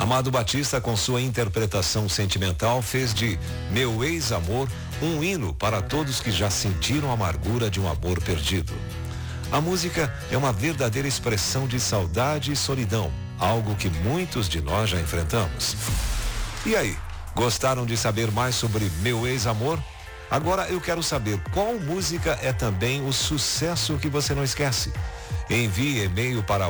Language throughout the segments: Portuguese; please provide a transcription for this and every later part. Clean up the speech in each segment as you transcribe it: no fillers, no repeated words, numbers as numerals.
Amado Batista, com sua interpretação sentimental, fez de Meu Ex-Amor um hino para todos que já sentiram a amargura de um amor perdido. A música é uma verdadeira expressão de saudade e solidão, algo que muitos de nós já enfrentamos. E aí, gostaram de saber mais sobre Meu Ex-Amor? Agora eu quero saber qual música é também o sucesso que você não esquece. Envie e-mail para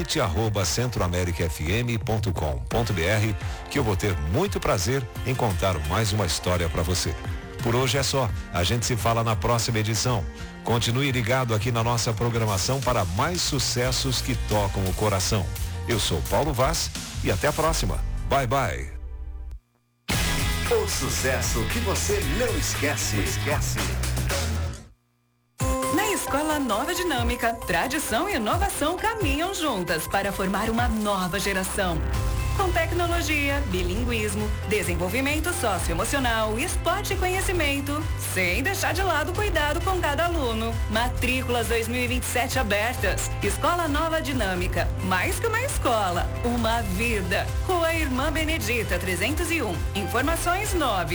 ouvinte@centroamericafm.com.br que eu vou ter muito prazer em contar mais uma história para você. Por hoje é só. A gente se fala na próxima edição. Continue ligado aqui na nossa programação para mais sucessos que tocam o coração. Eu sou Paulo Vaz e até a próxima. Bye, bye. O sucesso que você não esquece. Na Escola Nova Dinâmica, tradição e inovação caminham juntas para formar uma nova geração. Com tecnologia, bilinguismo, desenvolvimento socioemocional, esporte e conhecimento, sem deixar de lado o cuidado com cada aluno. Matrículas 2027 abertas. Escola Nova Dinâmica, mais que uma escola, uma vida. Rua Irmã Benedita 301. Informações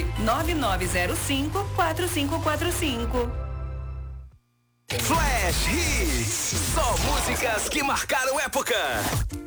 99905-4545. Flash Hits, só músicas que marcaram época.